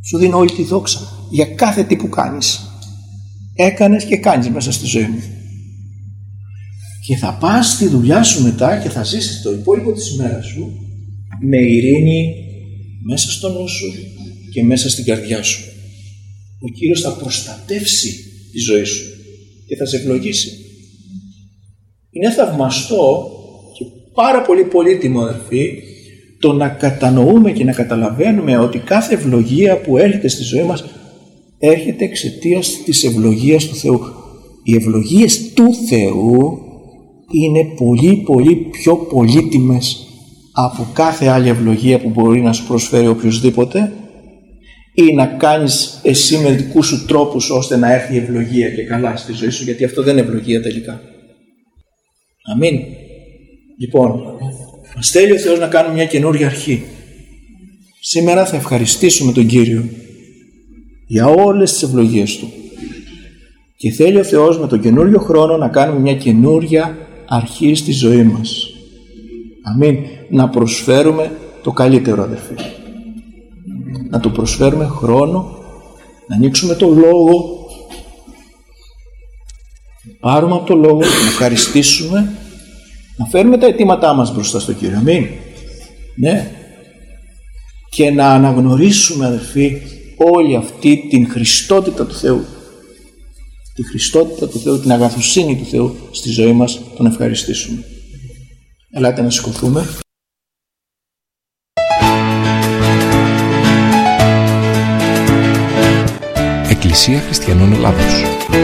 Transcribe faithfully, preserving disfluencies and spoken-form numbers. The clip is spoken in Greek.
Σου δίνω όλη τη δόξα για κάθε τι που κάνεις. Έκανες και κάνεις μέσα στη ζωή μου. Και θα πας στη δουλειά σου μετά και θα ζήσεις το υπόλοιπο της ημέρας σου με ειρήνη μέσα στο νου σου και μέσα στην καρδιά σου. Ο Κύριος θα προστατεύσει τη ζωή σου και θα σε ευλογήσει. Είναι θαυμαστό και πάρα πολύ πολύτιμο, αδελφοί, το να κατανοούμε και να καταλαβαίνουμε ότι κάθε ευλογία που έρχεται στη ζωή μας έρχεται εξαιτίας της ευλογίας του Θεού. Οι ευλογίες του Θεού είναι πολύ πολύ πιο πολύτιμες από κάθε άλλη ευλογία που μπορεί να σου προσφέρει οποιοσδήποτε, ή να κάνεις εσύ με δικούς σου τρόπους ώστε να έρθει η ευλογία και καλά στη ζωή σου, γιατί αυτό δεν είναι ευλογία τελικά. Αμήν. Λοιπόν, μας θέλει ο Θεός να κάνουμε μια καινούργια αρχή. Σήμερα θα ευχαριστήσουμε τον Κύριο για όλες τις ευλογίες Του και θέλει ο Θεός με τον καινούριο χρόνο να κάνουμε μια καινούργια αρχή στη ζωή μας. Αμήν. Να προσφέρουμε το καλύτερο, αδελφοί. Να του προσφέρουμε χρόνο, να ανοίξουμε το λόγο, να πάρουμε από το λόγο, να ευχαριστήσουμε, να φέρουμε τα αιτήματά μας μπροστά στο Κύριο. Αμήν. Ναι. Και να αναγνωρίσουμε, αδελφοί, όλη αυτή την Χριστότητα του Θεού. Τη Χριστότητα του Θεού, την αγαθοσύνη του Θεού στη ζωή μας, τον ευχαριστήσουμε. Ελάτε να σηκωθούμε. Εκκλησία Χριστιανών Ελλάδος.